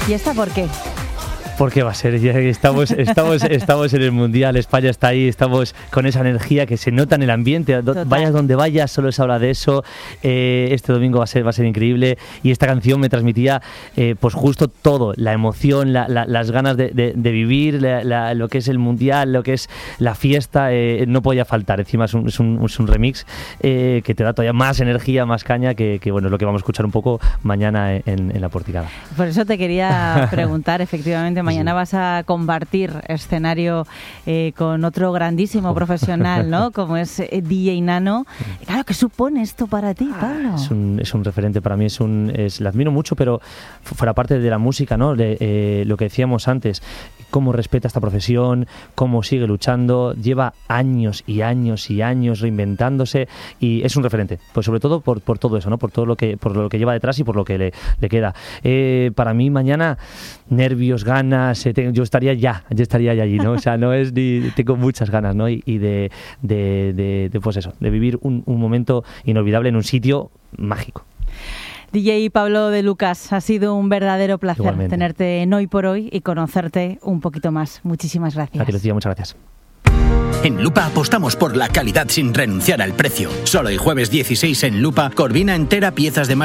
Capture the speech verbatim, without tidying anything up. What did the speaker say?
¿Y esta por qué? Porque va a ser, ya estamos, estamos, estamos en el Mundial, España está ahí, estamos con esa energía que se nota en el ambiente, Total. Vayas donde vayas, solo se habla de eso. Eh, este domingo va a ser, va a ser increíble, y esta canción me transmitía eh, pues justo todo, la emoción, la, la, las ganas de, de, de vivir, la, la, lo que es el Mundial, lo que es la fiesta, eh, no podía faltar. Encima es un, es un, es un remix eh, que te da todavía más energía, más caña, que, que bueno, es lo que vamos a escuchar un poco mañana en, en la Porticada. Por eso te quería preguntar, efectivamente, mañana vas a compartir escenario eh, con otro grandísimo profesional, ¿no? Como es eh, D J Nano. Claro, ¿qué supone esto para ti, Pablo? Es un, es un referente para mí, es un, es, le admiro mucho, pero fuera parte de la música, ¿no? De, eh, lo que decíamos antes, cómo respeta esta profesión, cómo sigue luchando, lleva años y años y años reinventándose, y es un referente, pues sobre todo por, por todo eso, ¿no? Por todo lo que, por lo que lleva detrás y por lo que le, le queda. Eh, para mí mañana, nervios, ganas, eh, te, yo estaría ya, yo estaría ya allí, ¿no? O sea, no es ni, tengo muchas ganas, ¿no? Y, y de, de, de, de, pues eso, de vivir un, un momento inolvidable en un sitio mágico. D J Pablo de Lucas, ha sido un verdadero placer Igualmente. tenerte en Hoy por Hoy y conocerte un poquito más. Muchísimas gracias. A ti, Lucía, muchas gracias. En Lupa apostamos por la calidad sin renunciar al precio. Solo el jueves dieciséis en Lupa, corvina entera, piezas de más